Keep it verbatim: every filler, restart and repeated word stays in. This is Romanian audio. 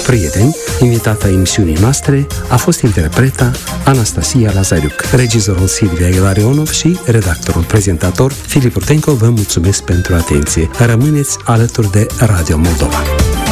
prieteni, invitata emisiunii noastre a fost interpreta Anastasia Lazariuc, regizorul Silvia Ilarionov și redactorul prezentator Filip Urtenco. Vă mulțumesc pentru atenție. Rămâneți alături de Radio Moldova.